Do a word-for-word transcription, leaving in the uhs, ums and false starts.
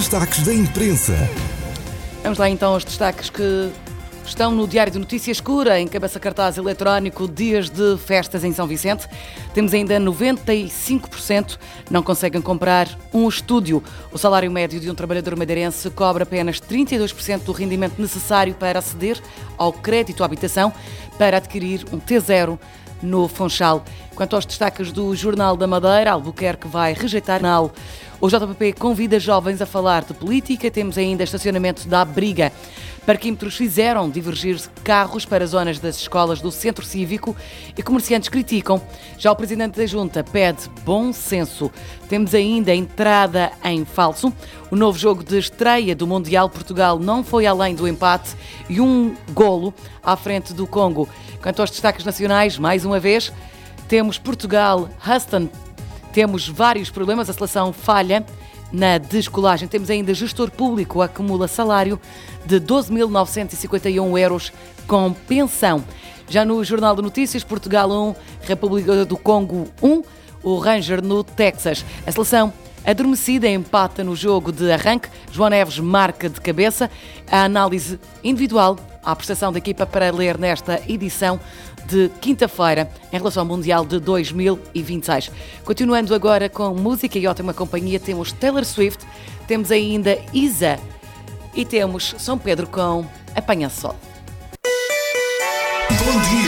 Destaques da imprensa. Vamos lá então aos destaques que estão no Diário de Notícias Cura, em cabeça cartaz eletrónico, dias de festas em São Vicente. Temos ainda noventa e cinco por cento não conseguem comprar um estúdio. O salário médio de um trabalhador madeirense cobra apenas trinta e dois por cento do rendimento necessário para aceder ao crédito à habitação para adquirir um T zero no Funchal. Quanto aos destaques do Jornal da Madeira, Albuquerque vai rejeitar o jornal. O J P P convida jovens a falar de política. Temos ainda estacionamento da Abriga. Parquímetros fizeram divergir carros para zonas das escolas do Centro Cívico e comerciantes criticam. Já o Presidente da Junta pede bom senso. Temos ainda a entrada em falso. O novo jogo de estreia do Mundial, Portugal não foi além do empate e um golo à frente do Congo. Quanto aos destaques nacionais, mais uma vez, temos Portugal, Houston. Temos vários problemas, a seleção falha na descolagem. Temos ainda gestor público, acumula salário de doze mil novecentos e cinquenta e um euros com pensão. Já no Jornal de Notícias, Portugal um, República do Congo um, o Ranger no Texas. A seleção adormecida empata no jogo de arranque. João Neves marca de cabeça. A análise individual, a prestação da equipa para ler nesta edição de quinta-feira em relação ao Mundial de dois mil e vinte e seis. Continuando agora com música e ótima companhia, temos Taylor Swift, temos ainda Isa e temos São Pedro com Apanha Sol. Bom dia!